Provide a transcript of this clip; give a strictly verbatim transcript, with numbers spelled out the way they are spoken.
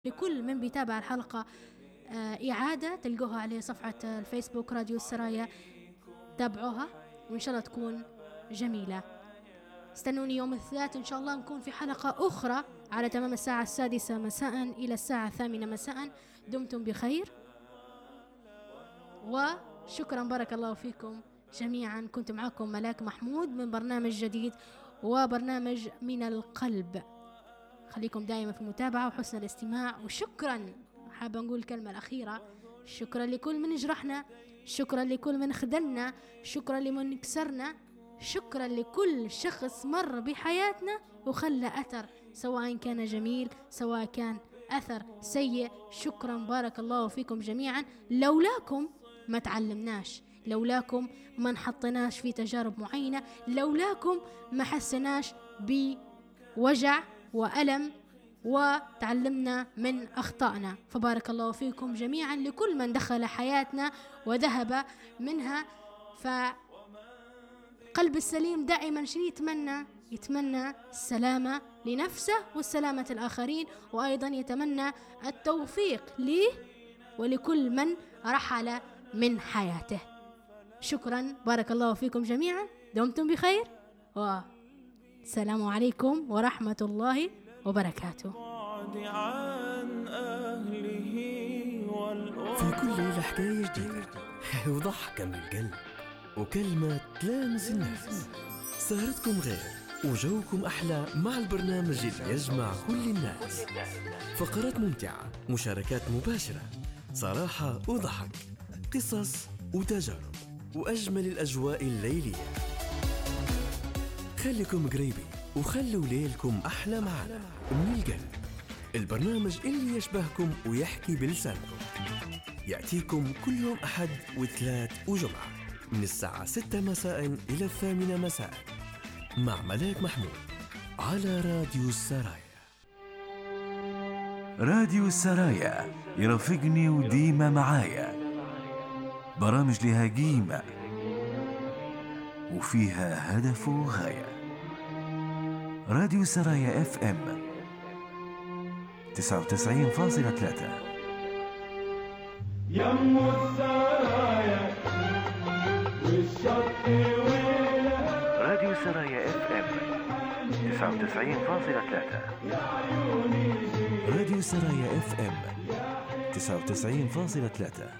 لكل من بيتابع الحلقة إعادة تلقوها على صفحة الفيسبوك راديو السرايا، تابعوها وإن شاء الله تكون جميلة. استنوني يوم الثلاث إن شاء الله نكون في حلقة أخرى على تمام الساعة السادسة مساء إلى الساعة الثامنة مساء. دمتم بخير وشكرا، بارك الله فيكم جميعا. كنت معكم ملاك محمود من برنامج جديد وبرنامج من القلب. خليكم دائما في المتابعة وحسن الاستماع، وشكرا. حابة نقول الكلمة الأخيرة: شكرا لكل من جرحنا، شكرا لكل من خذلنا، شكرا لمن كسرنا، شكرا لكل شخص مر بحياتنا وخلى أثر، سواء كان جميل سواء كان أثر سيء. شكرا، بارك الله فيكم جميعا. لولاكم ما تعلمناش، لولاكم ما نحطناش في تجارب معينة، لولاكم ما حسناش بوجع وألم وتعلمنا من أخطائنا. فبارك الله فيكم جميعا لكل من دخل حياتنا وذهب منها. فقلب السليم دائما شنو يتمنى؟ يتمنى السلامة لنفسه والسلامة الآخرين، وأيضا يتمنى التوفيق ليه ولكل من رحل من حياته. شكرا، بارك الله فيكم جميعا. دمتم بخير والسلام عليكم ورحمة الله وبركاته. في كل ليلة حكاية جديدة وضحكة من القلب وكلمة تلامس النفس. سهرتكم غير وجوكم أحلى مع البرنامج اللي يجمع كل الناس. فقرات ممتعة، مشاركات مباشرة، صراحة وضحك، قصص وتجارب، وأجمل الأجواء الليلية. خليكم قريبين وخلوا ليلكم أحلى معنا. من القلب، البرنامج اللي يشبهكم ويحكي بلسانكم، يأتيكم كل يوم أحد وثلاث وجمعة من الساعة ستة مساء إلى الثامنة مساء مع ملاك محمود على راديو السرايا. راديو السرايا يرافقني وديما معايا، برامج لها قيمة وفيها هدف وغاية. راديو السرايا اف ام تسعة وتسعين فاصلة ثلاثة. يم السرايا والشط ويلها. راديو السرايا اف ام تسعة وتسعين فاصلة ثلاثة. راديو السرايا اف ام تسعة وتسعين فاصلة ثلاثة.